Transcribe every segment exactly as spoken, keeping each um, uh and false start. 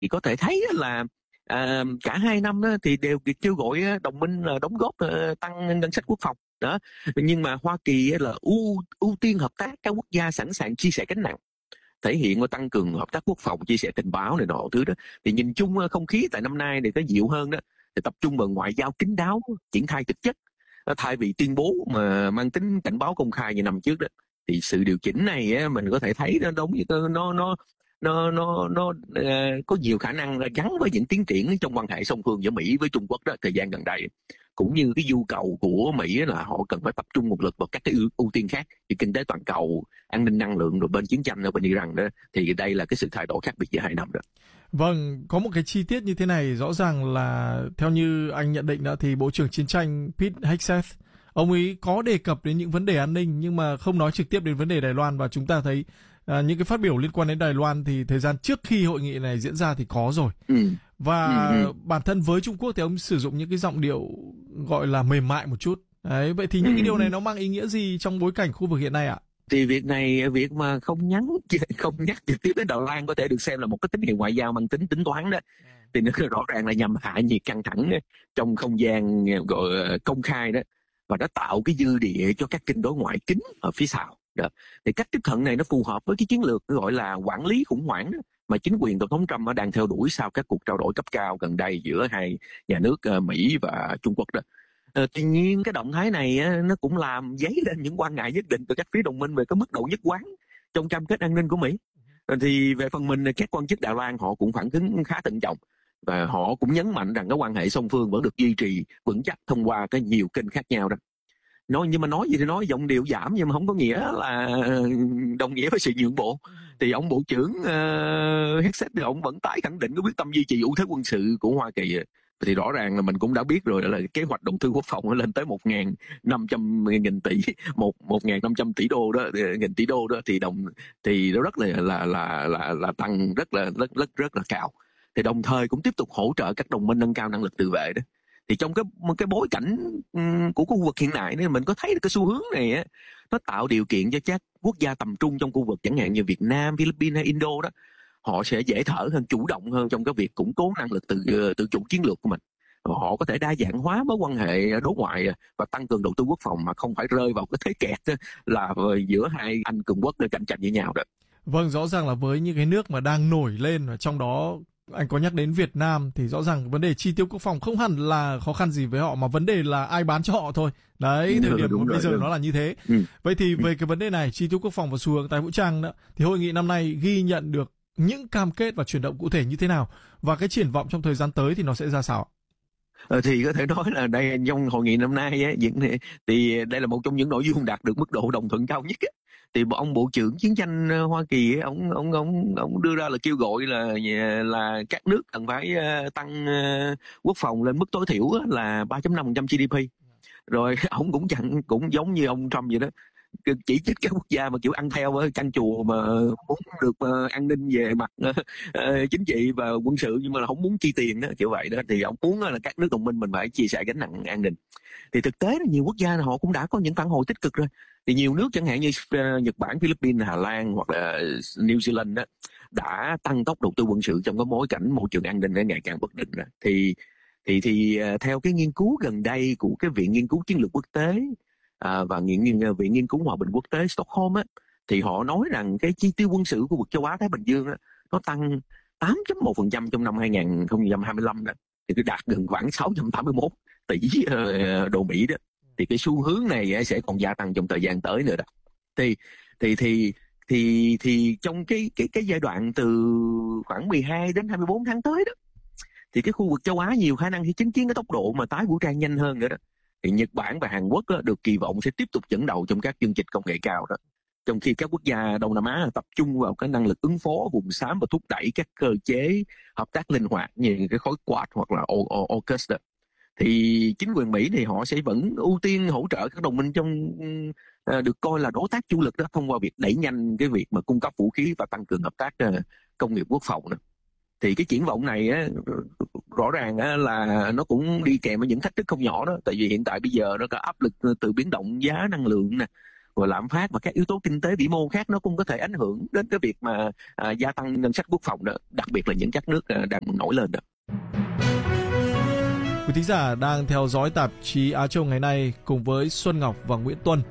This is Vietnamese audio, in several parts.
thì có thể thấy là à, cả hai năm đó thì đều kêu gọi đồng minh là đóng góp uh, tăng ngân sách quốc phòng đó, nhưng mà Hoa Kỳ là ưu ưu tiên hợp tác các quốc gia sẵn sàng chia sẻ gánh nặng, thể hiện và tăng cường hợp tác quốc phòng, chia sẻ tình báo này nọ thứ đó. Thì nhìn chung không khí tại năm nay thì có dịu hơn đó, thì tập trung vào ngoại giao kín đáo, triển khai thực chất thay vì tuyên bố mà mang tính cảnh báo công khai như năm trước đó. Thì sự điều chỉnh này á, mình có thể thấy nó đúng như nó nó nó nó nó, nó uh, có nhiều khả năng là gắn với những tiến triển trong quan hệ song phương giữa Mỹ với Trung Quốc đó thời gian gần đây, cũng như cái nhu cầu của Mỹ là họ cần phải tập trung một lực vào các cái ưu, ưu tiên khác như kinh tế toàn cầu, an ninh năng lượng, rồi bên chiến tranh ở bên Iran đó. Thì đây là cái sự thay đổi khác biệt giữa hai năm đó. Vâng, có một cái chi tiết như thế này, rõ ràng là theo như anh nhận định đó thì Bộ trưởng Chiến tranh Pete Hegseth, ông ấy có đề cập đến những vấn đề an ninh nhưng mà không nói trực tiếp đến vấn đề Đài Loan, và chúng ta thấy à, những cái phát biểu liên quan đến Đài Loan thì thời gian trước khi hội nghị này diễn ra thì có rồi. Ừ. Và ừ, ừ. bản thân với Trung Quốc thì ông sử dụng những cái giọng điệu gọi là mềm mại một chút. Đấy, vậy thì những cái điều này nó mang ý nghĩa gì trong bối cảnh khu vực hiện nay ạ? Thì việc này, việc mà không nhắn không nhắc trực tiếp đến Đài Loan có thể được xem là một cái tín hiệu ngoại giao mang tính tính toán đó. Thì nó rõ ràng là nhằm hạ nhiệt căng thẳng trong không gian gọi công khai đó, và nó tạo cái dư địa cho các kênh đối ngoại kín ở phía sau đó. Thì cách tiếp cận này nó phù hợp với cái chiến lược gọi là quản lý khủng hoảng đó, mà chính quyền tổng thống Trump đang theo đuổi sau các cuộc trao đổi cấp cao gần đây giữa hai nhà nước Mỹ và Trung Quốc đó. Ờ, tuy nhiên cái động thái này á, nó cũng làm dấy lên những quan ngại nhất định từ các phía đồng minh về cái mức độ nhất quán trong cam kết an ninh của Mỹ. Ờ, thì về phần mình, các quan chức Đài Loan họ cũng phản ứng khá thận trọng, và họ cũng nhấn mạnh rằng cái quan hệ song phương vẫn được duy trì vững chắc thông qua cái nhiều kênh khác nhau đó. Nói nhưng mà nói gì thì nói, giọng điệu giảm nhưng mà không có nghĩa là đồng nghĩa với sự nhượng bộ. Thì ông bộ trưởng uh, Hegseth thì ông vẫn tái khẳng định cái quyết tâm duy trì ưu thế quân sự của Hoa Kỳ. Thì rõ ràng là mình cũng đã biết rồi, là kế hoạch đầu tư quốc phòng nó lên tới một nghìn năm trăm nghìn tỷ, một một nghìn năm trăm tỷ đô đó, nghìn tỷ đô đó, thì đồng thì nó rất là là là là, là tăng rất là rất rất rất là cao. Thì đồng thời cũng tiếp tục hỗ trợ các đồng minh nâng cao năng lực tự vệ đó. Thì trong cái cái bối cảnh um, của khu vực hiện tại nên mình có thấy được cái xu hướng này á, nó tạo điều kiện cho các quốc gia tầm trung trong khu vực chẳng hạn như Việt Nam, Philippines hay Indo đó, họ sẽ dễ thở hơn, chủ động hơn trong cái việc củng cố năng lực tự tự chủ chiến lược của mình. Họ có thể đa dạng hóa mối quan hệ đối ngoại và tăng cường đầu tư quốc phòng mà không phải rơi vào cái thế kẹt là giữa hai anh cường quốc để cạnh tranh với nhau đó. Vâng, rõ ràng là với những cái nước mà đang nổi lên, và trong đó anh có nhắc đến Việt Nam, thì rõ ràng vấn đề chi tiêu quốc phòng không hẳn là khó khăn gì với họ, mà vấn đề là ai bán cho họ thôi. Đấy, thời điểm đúng bây rồi, giờ đúng. nó là như thế. Ừ. Vậy thì về cái vấn đề này, chi tiêu quốc phòng và xu hướng tài vũ trang đó, thì hội nghị năm nay ghi nhận được những cam kết và chuyển động cụ thể như thế nào, và cái triển vọng trong thời gian tới thì nó sẽ ra sao? Ờ, thì có thể nói là đây trong hội nghị năm nay á, thì đây là một trong những nội dung đạt được mức độ đồng thuận cao nhất á. Thì ông bộ trưởng chiến tranh Hoa Kỳ ấy, ông ông ông ông đưa ra là kêu gọi là là các nước cần phải tăng quốc phòng lên mức tối thiểu là ba phẩy năm phần trăm giê đê pê. Rồi ông cũng chẳng cũng giống như ông Trump vậy đó, chỉ trích các quốc gia mà kiểu ăn theo ở căn chùa mà muốn được uh, an ninh về mặt uh, uh, chính trị và quân sự, nhưng mà là không muốn chi tiền đó, kiểu vậy đó. Thì ông muốn là các nước đồng minh mình phải chia sẻ gánh nặng an ninh. Thì thực tế là nhiều quốc gia họ cũng đã có những phản hồi tích cực rồi. Thì nhiều nước chẳng hạn như uh, Nhật Bản, Philippines, Hà Lan hoặc là New Zealand đó đã tăng tốc đầu tư quân sự trong cái bối cảnh môi trường an ninh nó ngày càng bất định rồi. Thì thì thì uh, theo cái nghiên cứu gần đây của cái viện nghiên cứu chiến lược quốc tế À, và nghiên, nghiên, viện nghiên cứu hòa bình quốc tế Stockholm á, thì họ nói rằng cái chi tiêu quân sự khu vực châu Á Thái Bình Dương á, nó tăng tám phẩy một phần trăm trong năm hai không hai lăm đó, thì nó đạt gần khoảng sáu trăm tám mươi mốt tỷ uh, đô Mỹ đó. Thì cái xu hướng này sẽ còn gia tăng trong thời gian tới nữa đó. Thì thì thì thì thì trong cái cái cái giai đoạn từ khoảng mười hai đến hai mươi bốn tháng tới đó, thì cái khu vực châu Á nhiều khả năng sẽ chứng kiến cái tốc độ mà tái vũ trang nhanh hơn nữa đó. Thì Nhật Bản và Hàn Quốc đó, được kỳ vọng sẽ tiếp tục dẫn đầu trong các chương trình công nghệ cao đó, trong khi các quốc gia Đông Nam Á tập trung vào cái năng lực ứng phó vùng xám và thúc đẩy các cơ chế hợp tác linh hoạt như cái khối Quad hoặc là AUKUS đó. Thì chính quyền Mỹ thì họ sẽ vẫn ưu tiên hỗ trợ các đồng minh trong uh, được coi là đối tác chủ lực đó, thông qua việc đẩy nhanh cái việc mà cung cấp vũ khí và tăng cường hợp tác uh, công nghiệp quốc phòng đó. Thì cái triển vọng này á, rõ ràng á, là nó cũng đi kèm với những thách thức không nhỏ đó. Tại vì hiện tại bây giờ nó có áp lực từ biến động giá năng lượng nè, rồi lạm phát và các yếu tố kinh tế vĩ mô khác nó cũng có thể ảnh hưởng đến cái việc mà à, gia tăng ngân sách quốc phòng đó, đặc biệt là những các nước à, đang nổi lên đó. Quý thính giả đang theo dõi tạp chí Á Châu ngày nay cùng với Xuân Ngọc và Nguyễn Tuân.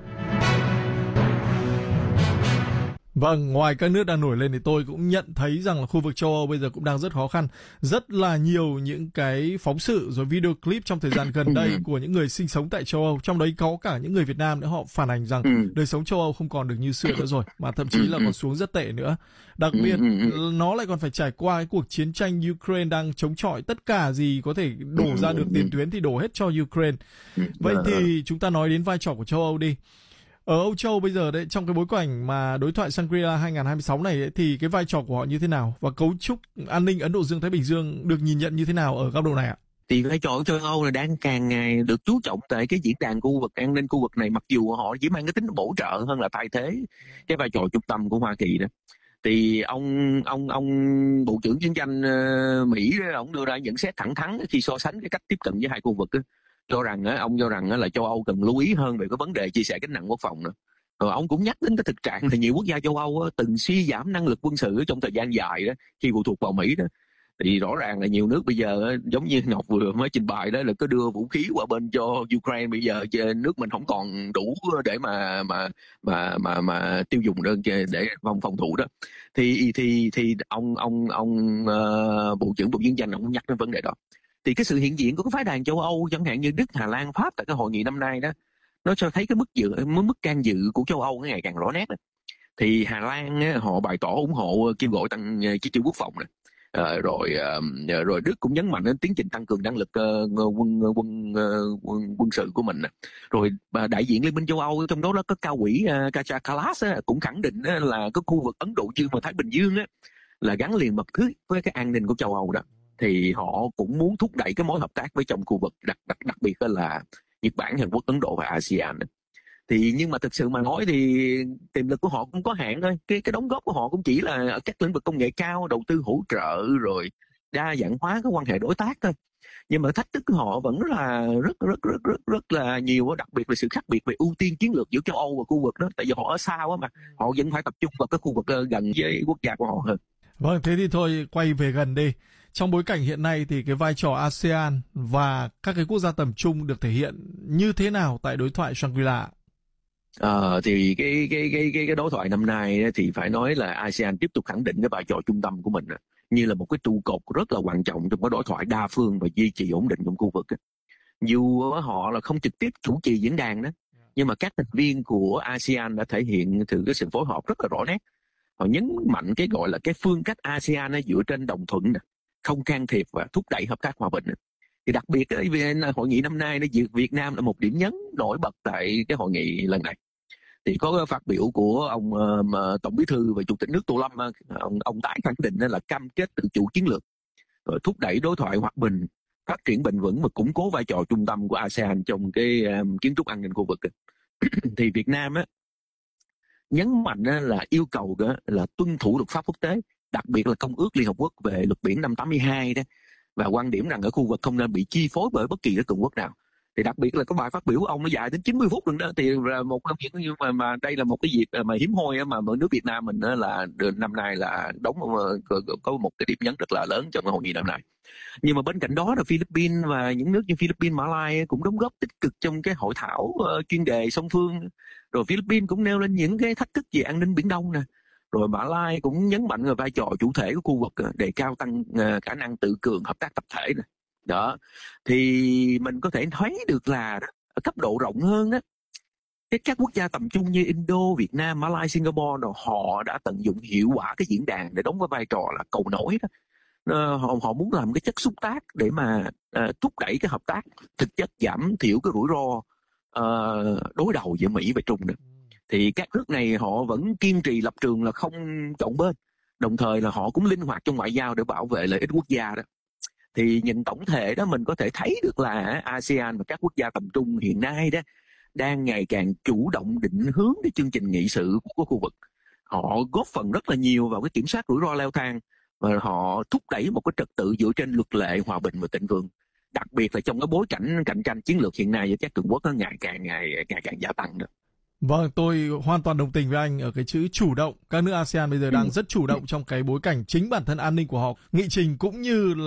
Vâng, ngoài các nước đang nổi lên thì tôi cũng nhận thấy rằng là khu vực châu Âu bây giờ cũng đang rất khó khăn. Rất là nhiều những cái phóng sự rồi video clip trong thời gian gần đây của những người sinh sống tại châu Âu. Trong đấy có cả những người Việt Nam nữa, họ phản ánh rằng đời sống châu Âu không còn được như xưa nữa rồi, mà thậm chí là còn xuống rất tệ nữa. Đặc biệt, nó lại còn phải trải qua cái cuộc chiến tranh Ukraine đang chống chọi. Tất cả gì có thể đổ ra được tiền tuyến thì đổ hết cho Ukraine. Vậy thì chúng ta nói đến vai trò của châu Âu đi. Ở Âu Châu bây giờ đấy, trong cái bối cảnh mà đối thoại Shangri-La hai không hai sáu này ấy, thì cái vai trò của họ như thế nào và cấu trúc an ninh Ấn Độ Dương-Thái Bình Dương được nhìn nhận như thế nào ở góc độ này ạ? Thì vai trò của châu Âu là đang càng ngày được chú trọng tại cái diễn đàn khu vực an ninh khu vực này, mặc dù họ chỉ mang cái tính bổ trợ hơn là thay thế cái vai trò trung tâm của Hoa Kỳ đó. Thì ông ông ông Bộ trưởng Chiến tranh uh, Mỹ đó, ông đưa ra nhận xét thẳng thắn khi so sánh cái cách tiếp cận với hai khu vực đó. Cho rằng ông cho rằng là châu Âu cần lưu ý hơn về cái vấn đề chia sẻ gánh nặng quốc phòng nữa. Rồi ông cũng nhắc đến cái thực trạng là nhiều quốc gia châu Âu từng suy giảm năng lực quân sự trong thời gian dài đó khi phụ thuộc vào Mỹ đó. Thì rõ ràng là nhiều nước bây giờ giống như Ngọc vừa mới trình bày đó, là cứ đưa vũ khí qua bên cho Ukraine, bây giờ nước mình không còn đủ để mà mà mà mà mà tiêu dùng đơn để phòng phòng thủ đó. Thì thì thì ông ông ông uh, Bộ trưởng Bộ Chiến tranh ông nhắc đến vấn đề đó. Thì cái sự hiện diện của các phái đoàn châu Âu chẳng hạn như Đức, Hà Lan, Pháp tại cái hội nghị năm nay đó, nó cho thấy cái mức dự mức can dự của châu Âu ngày càng rõ nét đó. Thì Hà Lan họ bày tỏ ủng hộ kêu gọi tăng chi tiêu quốc phòng này. À, rồi uh, rồi Đức cũng nhấn mạnh đến tiến trình tăng cường năng lực uh, quân quân uh, quân quân sự của mình. Rồi uh, đại diện Liên minh châu Âu, trong đó đó có cao ủy uh, Kaja Kallas uh, cũng khẳng định uh, là cái khu vực Ấn Độ Dương và Thái Bình Dương uh, là gắn liền mật thiết với cái an ninh của châu Âu đó. Thì họ cũng muốn thúc đẩy cái mối hợp tác với trong khu vực, đặc đặc đặc biệt là Nhật Bản, Hàn Quốc, Ấn Độ và a sê an. Thì nhưng mà thực sự mà nói thì tiềm lực của họ cũng có hạn thôi. Cái cái đóng góp của họ cũng chỉ là ở các lĩnh vực công nghệ cao, đầu tư hỗ trợ, rồi đa dạng hóa các quan hệ đối tác thôi. Nhưng mà thách thức của họ vẫn là rất rất rất rất rất là nhiều, đặc biệt là sự khác biệt về ưu tiên chiến lược giữa châu Âu và khu vực đó. Tại vì họ ở xa quá mà, họ vẫn phải tập trung vào cái khu vực gần với quốc gia của họ hơn. Vâng, thế thì thôi quay về gần đi. Trong bối cảnh hiện nay thì cái vai trò a sê an và các cái quốc gia tầm trung được thể hiện như thế nào tại đối thoại Shangri-La? Ờ, thì cái cái cái cái cái đối thoại năm nay thì phải nói là a sê an tiếp tục khẳng định cái vai trò trung tâm của mình như là một cái trụ cột rất là quan trọng trong cái đối thoại đa phương và duy trì ổn định trong khu vực. Dù họ là không trực tiếp chủ trì diễn đàn đó, nhưng mà các thành viên của a sê an đã thể hiện từ cái sự phối hợp rất là rõ nét. Họ nhấn mạnh cái gọi là cái phương cách a sê an dựa trên đồng thuận, không can thiệp và thúc đẩy hợp tác hòa bình. Thì đặc biệt cái hội nghị năm nay nó Việt Nam là một điểm nhấn nổi bật tại cái hội nghị lần này. Thì có phát biểu của ông uh, Tổng Bí thư và Chủ tịch nước Tô Lâm, ông, ông tái khẳng định là cam kết tự chủ chiến lược, rồi thúc đẩy đối thoại hòa bình, phát triển bền vững và củng cố vai trò trung tâm của a sê an trong cái um, kiến trúc an ninh khu vực. Thì Việt Nam á, nhấn mạnh á, là yêu cầu á, là tuân thủ luật pháp quốc tế, đặc biệt là Công ước Liên Hợp Quốc về luật biển năm tám mươi hai đó, và quan điểm rằng ở khu vực không nên bị chi phối bởi bất kỳ cái cường quốc nào. Thì đặc biệt là cái bài phát biểu của ông nó dài đến chín mươi phút rồi đó. Thì là một trong những nhưng mà mà đây là một cái dịp mà hiếm hoi mà ở nước Việt Nam mình là năm nay là đóng có một cái điểm nhấn rất là lớn trong hội nghị năm nay. Nhưng mà bên cạnh đó là Philippines và những nước như Philippines, Mã Lai cũng đóng góp tích cực trong cái hội thảo uh, chuyên đề song phương. Rồi Philippines cũng nêu lên những cái thách thức về an ninh Biển Đông nè. Rồi Mã Lai cũng nhấn mạnh về vai trò chủ thể của khu vực, đề cao tăng uh, khả năng tự cường, hợp tác tập thể nè. Đó, thì mình có thể thấy được là ở cấp độ rộng hơn đó, các quốc gia tầm trung như Indo, Việt Nam, Mã Lai, Singapore, rồi họ đã tận dụng hiệu quả cái diễn đàn để đóng cái vai trò là cầu nối đó. Họ, họ muốn làm cái chất xúc tác để mà uh, thúc đẩy cái hợp tác, thực chất giảm thiểu cái rủi ro uh, đối đầu giữa Mỹ và Trung nữa. Thì các nước này họ vẫn kiên trì lập trường là không chọn bên, đồng thời là họ cũng linh hoạt trong ngoại giao để bảo vệ lợi ích quốc gia đó. Thì nhìn tổng thể đó, mình có thể thấy được là a sê an và các quốc gia tầm trung hiện nay đó đang ngày càng chủ động định hướng cái chương trình nghị sự của khu vực. Họ góp phần rất là nhiều vào cái kiểm soát rủi ro leo thang, và họ thúc đẩy một cái trật tự dựa trên luật lệ, hòa bình và thịnh vượng. Đặc biệt là trong cái bối cảnh cạnh tranh chiến lược hiện nay với các cường quốc nó ngày càng ngày ngày càng gia tăng đó. Vâng, tôi hoàn toàn đồng tình với anh ở cái chữ chủ động. Các nước a sê an bây giờ đang rất chủ động trong cái bối cảnh chính bản thân an ninh của họ. Nghị trình cũng như